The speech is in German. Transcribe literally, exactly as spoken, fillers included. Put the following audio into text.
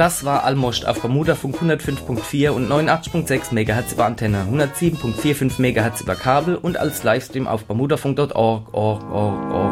Das war Almost auf Bermudafunk hundertfünf Komma vier und neunundachtzig Komma sechs Megahertz über Antenne, hundertsieben Komma fünfundvierzig Megahertz über Kabel und als Livestream auf bermudafunk punkt org.